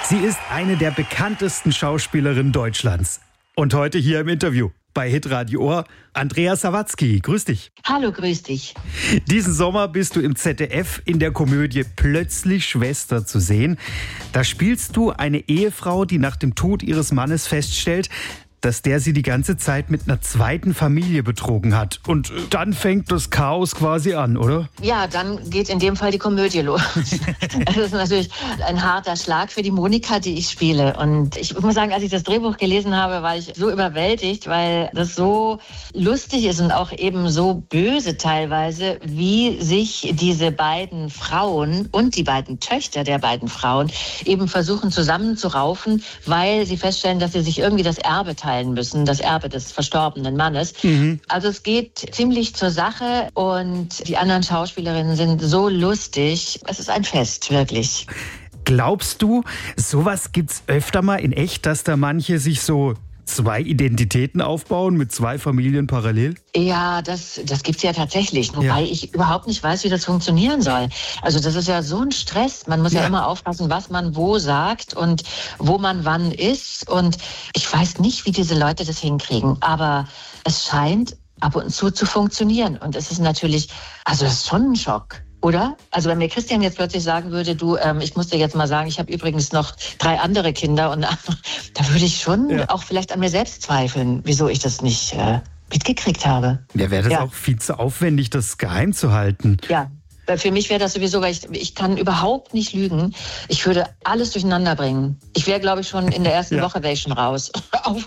Sie ist eine der bekanntesten Schauspielerinnen Deutschlands. Und heute hier im Interview bei Hitradio Ohr, Andrea Sawatzki. Grüß dich. Hallo, grüß dich. Diesen Sommer bist du im ZDF in der Komödie Plötzlich Schwester zu sehen. Da spielst du eine Ehefrau, die nach dem Tod ihres Mannes feststellt, dass der sie die ganze Zeit mit einer zweiten Familie betrogen hat. Und dann fängt das Chaos quasi an, oder? Ja, dann geht in dem Fall die Komödie los. Das ist natürlich ein harter Schlag für die Monika, die ich spiele. Und ich muss sagen, als ich das Drehbuch gelesen habe, war ich so überwältigt, weil das so lustig ist und auch eben so böse teilweise, wie sich diese beiden Frauen und die beiden Töchter der beiden Frauen eben versuchen zusammenzuraufen, weil sie feststellen, dass sie sich irgendwie das Erbe teilen müssen, das Erbe des verstorbenen Mannes. Also es geht ziemlich zur Sache und die anderen Schauspielerinnen sind so lustig. Es ist ein Fest, wirklich. Glaubst du, sowas gibt's öfter mal in echt, dass da manche sich so zwei Identitäten aufbauen mit zwei Familien parallel? Ja, das gibt's ja tatsächlich. Wobei ich überhaupt nicht weiß, wie das funktionieren soll. Also das ist ja so ein Stress. Man muss ja immer aufpassen, was man wo sagt und wo man wann ist. Und ich weiß nicht, wie diese Leute das hinkriegen. Aber es scheint ab und zu funktionieren. Und es ist natürlich, also das ist schon ein Schock. Oder? Also wenn mir Christian jetzt plötzlich sagen würde, du, ich muss dir jetzt mal sagen, ich habe übrigens noch 3 andere Kinder und da würde ich schon auch vielleicht an mir selbst zweifeln, wieso ich das nicht mitgekriegt habe. Ja, wäre das auch viel zu aufwendig, das geheim zu halten. Ja, für mich wäre das sowieso, weil ich kann überhaupt nicht lügen. Ich würde alles durcheinander bringen. Ich wäre, glaube ich, schon in der ersten Woche wäre ich schon raus.